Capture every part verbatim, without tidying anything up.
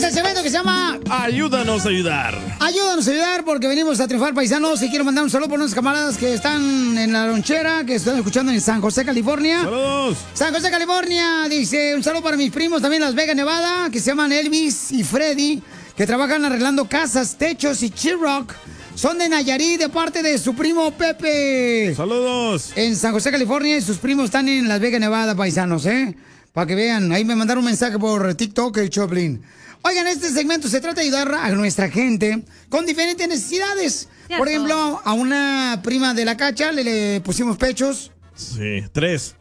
el segmento que se llama Ayúdanos a ayudar. Ayúdanos a ayudar porque venimos a triunfar, paisanos. Y quiero mandar un saludo por unos camaradas que están en la lonchera, que están escuchando en San José, California. ¡Saludos! San José, California. Dice, un saludo para mis primos también en Las Vegas, Nevada, que se llaman Elvis y Freddy, que trabajan arreglando casas, techos y Chiroc. Son de Nayarit, de parte de su primo Pepe. ¡Saludos! En San José, California, y sus primos están en Las Vegas, Nevada, paisanos, ¿eh? Para que vean, ahí me mandaron un mensaje por TikTok, el Choplin. Oigan, este segmento se trata de ayudar a nuestra gente con diferentes necesidades. Cierto. Por ejemplo, a una prima de la Cacha le, le pusimos pechos. Sí, tres.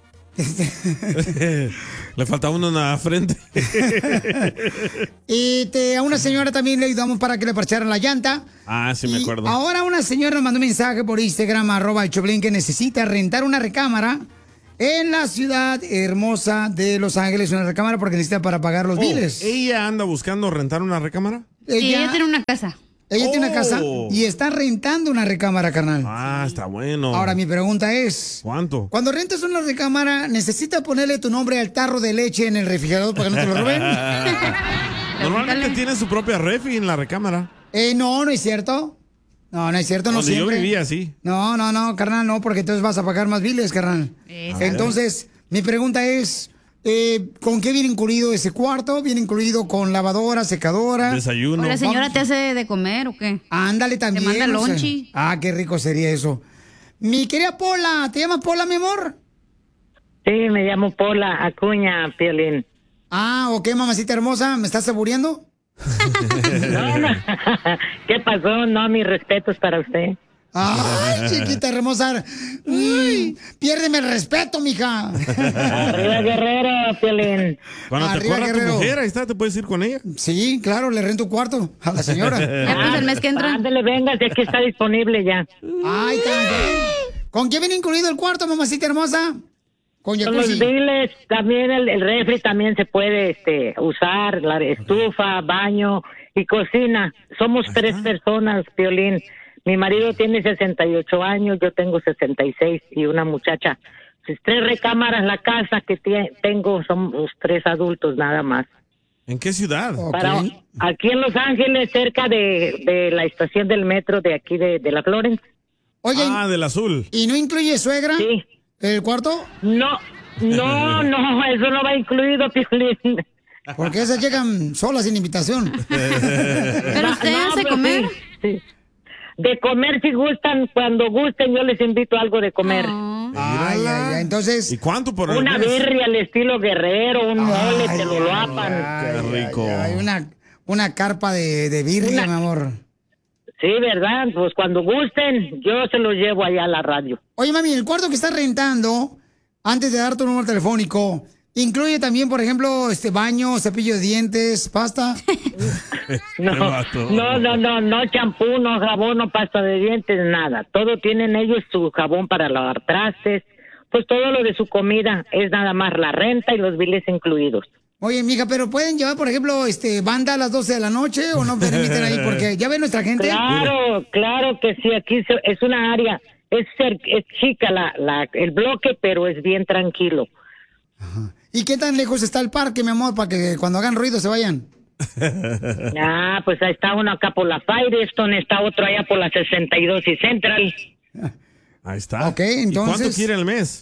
Le falta uno en la frente. Y te, a una señora también le ayudamos para que le parcharan la llanta. Ah, sí me Y acuerdo. ahora una señora nos mandó un mensaje por Instagram, arroba el Choplin, que necesita rentar una recámara en la ciudad hermosa de Los Ángeles, una recámara porque necesita para pagar los Oh, biles. ¿ella anda buscando rentar una recámara? Y ella tiene una casa. Ella tiene una Oh. casa y está rentando una recámara, carnal. Ah, está bueno. Ahora, mi pregunta es, ¿cuánto? cuando rentas una recámara, ¿necesitas ponerle tu nombre al tarro de leche en el refrigerador para que no te lo roben? Normalmente tiene su propia refri en la recámara. Eh, no, no es cierto. No, no es cierto, no Donde siempre. yo vivía así. No, no, no, carnal, no, porque entonces vas a pagar más biles, carnal. Eso. Entonces, mi pregunta es, eh, ¿con qué viene incluido ese cuarto? ¿Viene incluido con lavadora, secadora? Desayuno. ¿O la señora Vamos. te hace de comer o qué? Ándale también. Te manda o sea. lonchi. Ah, qué rico sería eso. Mi querida Pola, ¿te llamas Pola, mi amor? Sí, me llamo Pola Acuña, Piolín. Ah, ok, mamacita hermosa, ¿me estás saboreando? No, no. ¿Qué pasó? No, mis respetos para usted. Ay, chiquita hermosa. Uy, piérdeme el respeto, mija. Arriba Guerrero, Piolín. Cuando te Arriba, corra tu Guerrero. mujer, ahí está, te puedes ir con ella. Sí, claro, le rento cuarto a la señora. Ya pues el mes que entra. Ándale, venga, si aquí está disponible ya. Ay, también. ¿Con qué viene incluido el cuarto, mamacita hermosa? Con Con los jacuzzi. biles, también el, el refri también se puede este, usar, la estufa, baño y cocina. Somos tres personas, Piolín. Mi marido tiene sesenta y ocho años, yo tengo sesenta y seis y una muchacha. Pues, tres recámaras, la casa que tie- tengo somos tres adultos nada más. ¿En qué ciudad? Ok. Para, aquí en Los Ángeles, cerca de, de la estación del metro de aquí de, de la Florence. Oye, Ah, del azul. ¿y no incluye suegra? Sí. ¿El cuarto? No, no, no, eso no va incluido, Piolín. Porque esas llegan solas sin invitación. Pero usted No, hace pues, comer. sí, sí. De comer si gustan, cuando gusten yo les invito algo de comer. Oh. Ay, ay, ay. Entonces, ¿Y cuánto por el Una mes? birria al estilo guerrero, un mole, Ay, te lo ay, lapan. Qué rico. hay una, una carpa de, de birria, Una- mi amor. Sí, ¿verdad? Pues cuando gusten, yo se los llevo allá a la radio. Oye, mami, el cuarto que estás rentando, antes de dar tu número telefónico, ¿incluye también, por ejemplo, este baño, cepillo de dientes, pasta? No, Qué vato. no, no, no, no champú, no jabón, no pasta de dientes, nada. Todo tienen ellos su jabón para lavar trastes. Pues todo lo de su comida es nada más la renta y los biles incluidos. Oye, mija, pero ¿pueden llevar, por ejemplo, este banda a las doce de la noche o no permiten ahí? Porque ya ve nuestra gente. Claro, claro que sí, aquí se- es una área, es, cer- es chica la, la, el bloque, pero es bien tranquilo. ¿Y qué tan lejos está el parque, mi amor, para que cuando hagan ruido se vayan? Ah, pues ahí está uno acá por la Firestone, está otro allá por la sesenta y dos y Central. Ahí está. Ok, ¿Y cuánto entonces- quiere el mes?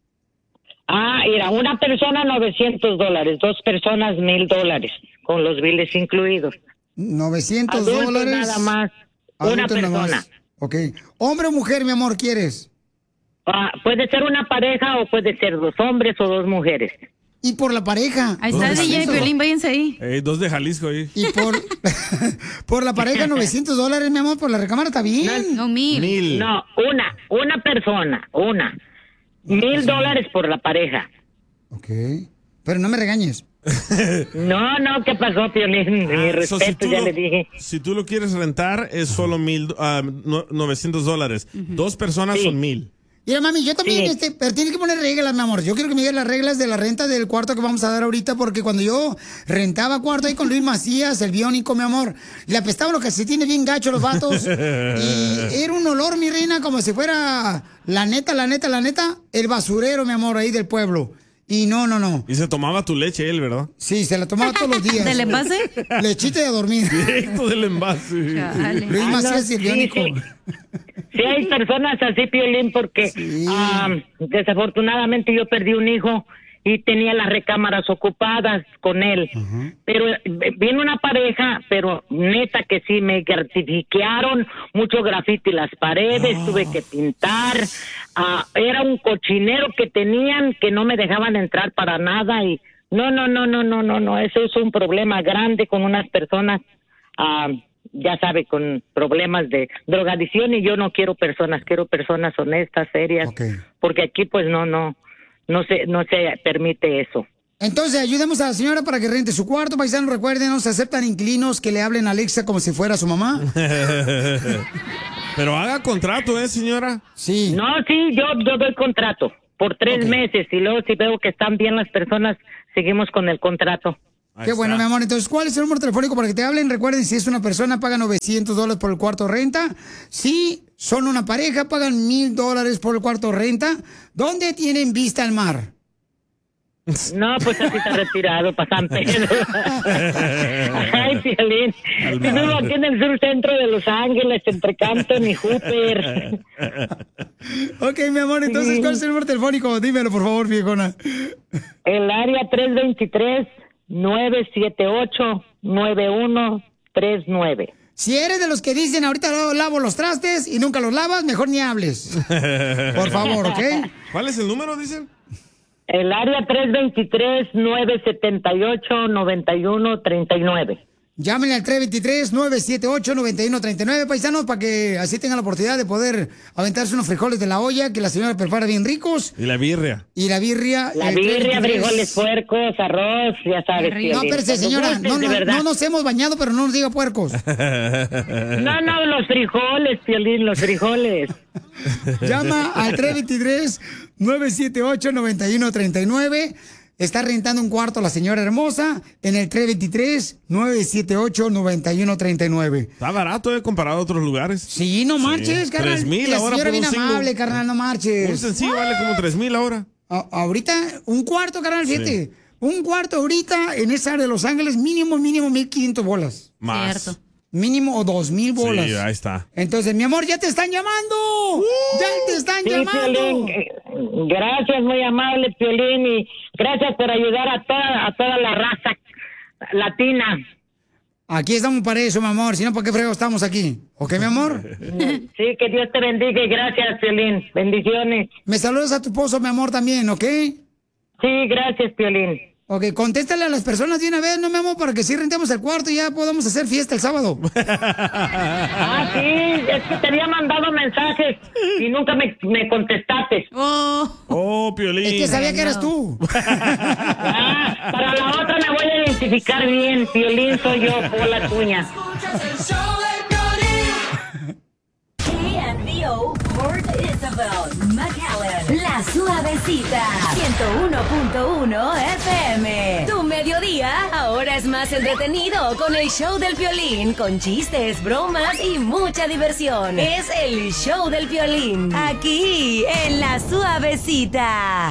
Ah, mira, una persona novecientos dólares, dos personas mil dólares, con los biles incluidos. novecientos Adultos dólares. nada más, una Adultos nada más. persona. Ok. ¿Hombre o mujer, mi amor, quieres? Ah, puede ser una pareja o puede ser dos hombres o dos mujeres. Y por la pareja. Ahí está el D J novecientos. Piolín, váyanse ahí. Eh, dos de Jalisco ahí. Y por, por la pareja, novecientos dólares, mi amor, por la recámara está bien. No, mil. Mil. No, una, una persona, una. Mil dólares por la pareja. Ok. Pero no me regañes. No, no, ¿qué pasó, Piolín? Mi Ah, so, respeto, si tú ya lo- le dije. Si tú lo quieres rentar, es solo mil, ah, no- novecientos dólares. Dos personas Sí. son mil. Mira, mami, yo también, Sí. este, pero tienes que poner reglas, mi amor. Yo quiero que me digas las reglas de la renta del cuarto que vamos a dar ahorita, porque cuando yo rentaba cuarto ahí con Luis Macías, el biónico, mi amor, le apestaban los calcetines bien gachos los vatos. Y era un olor, mi reina, como si fuera la neta, la neta, la neta, el basurero, mi amor, ahí del pueblo. Y no, no, no. Y se tomaba tu leche él, ¿verdad? Sí, se la tomaba todos los días. ¿Del envase? Lechita de dormir. Directo del envase. Chale. Luis Ah, Macías no, y el biónico. sí, sí. Sí hay personas así, Piolín, porque Sí. ah, desafortunadamente yo perdí un hijo y tenía las recámaras ocupadas con él. Pero eh, vino una pareja, pero neta que sí, me gratificaron mucho grafiti en las paredes, tuve que pintar. Ah, era un cochinero que tenían que no me dejaban entrar para nada y no, no, no, no, no, no, no, eso es un problema grande con unas personas, ah, ya sabe, con problemas de drogadicción y yo no quiero personas, quiero personas honestas, serias, Ok. porque aquí pues no, no, no se, no se permite eso. Entonces, ayudemos a la señora para que rente su cuarto. Paisanos, recuerden, no se aceptan inquilinos que le hablen a Alexa como si fuera su mamá. Pero haga contrato, ¿eh, señora? Sí. No, sí, yo, yo doy contrato por tres Ok. meses y luego si veo que están bien las personas, seguimos con el contrato. Ahí Qué está. bueno, mi amor. Entonces, ¿cuál es el número telefónico para que te hablen? Recuerden, si es una persona, paga novecientos dólares por el cuarto renta. Si son una pareja, pagan mil dólares por el cuarto renta. ¿Dónde tienen vista al mar? No, pues así está retirado para San Pedro. Ay, Piolín. Al Yo vivo aquí en el sur centro de Los Ángeles, entre Canton y Hooper. Ok, mi amor. Entonces, ¿cuál es el número telefónico? Dímelo, por favor, viejona. El área tres dos tres, nueve siete ocho, nueve uno tres nueve. Si eres de los que dicen, ahorita lavo los trastes y nunca los lavas, mejor ni hables. Por favor, ¿ok? ¿Cuál es el número, dicen? El área tres dos tres, nueve siete ocho, nueve uno tres nueve. Llámenle al tres dos tres, nueve siete ocho, nueve uno tres nueve, paisanos, para que así tengan la oportunidad de poder aventarse unos frijoles de la olla que la señora prepara bien ricos. Y la birria. Y la birria. La el birria, tres dos tres. frijoles puercos, arroz, ya sabes. Qué rico. No, Piolín. espérese, señora. Cuando No, gustes, no, de verdad. no nos hemos bañado, pero no nos diga puercos. No, no, los frijoles, Piolín, los frijoles. Llama al tres dos tres, nueve siete ocho, nueve uno tres nueve. Está rentando un cuarto la señora hermosa en el tres dos tres, nueve siete ocho, nueve uno tres nueve. Está barato, eh, comparado a otros lugares. Sí, no marches, carnal. tres mil La ahora señora por bien un single. amable, carnal, no marches. Un sencillo vale como tres mil ahora. A- ahorita, un cuarto, carnal, fíjate. Un cuarto ahorita en esa área de Los Ángeles, mínimo, mínimo mil quinientas bolas. Más. Cierto. Mínimo o dos mil bolas. Sí, ahí está. Entonces, mi amor, ya te están llamando. Ya te están Sí, llamando. Piolín, eh, gracias, muy amable, Piolín, y gracias por ayudar a toda, a toda la raza latina. Aquí estamos para eso, mi amor. Si no, ¿para qué fregos estamos aquí? ¿Ok, mi amor? Sí, que Dios te bendiga y gracias, Piolín. Bendiciones. Me saludas a tu esposo, mi amor, también, ¿ok? Sí, gracias, Piolín. Ok, contéstale a las personas de una vez, ¿no, mi amor? Para que sí rentemos el cuarto y ya podamos hacer fiesta el sábado. Ah, sí, es que te había mandado mensajes y nunca me, me contestaste. Oh. Oh, Piolín. Es que sabía Ay, que eras no. tú. Ah, para la otra me voy a identificar bien. Piolín soy yo, Pola Tuña. K and V O, Port Isabel, McAllen, La Suavecita, ciento uno punto uno F M. Tu mediodía ahora es más entretenido con el show del Piolín, con chistes, bromas y mucha diversión. Es el show del Piolín, aquí en La Suavecita.